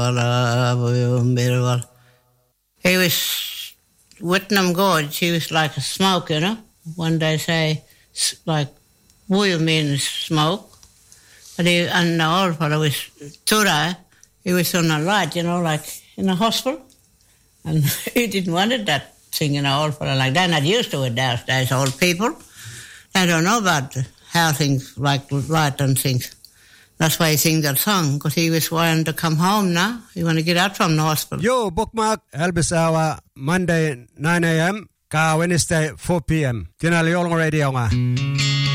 He was Whitnam Gorge. He was like a smoke, you know. One day say, like, we mean smoke. But and the old fellow was Tura. He was on a light, you know, like in a hospital. And he didn't want that thing in an old fellow like that. Not used to it nowadays, old people. They don't know about how things like light and things. That's why he sings that song, because he was wanting to come home now. He want to get out from the hospital. Yo, bookmark, Elvis Hour, Monday 9 a.m., ka Wednesday 4 p.m. Tinali Olong Radio nga.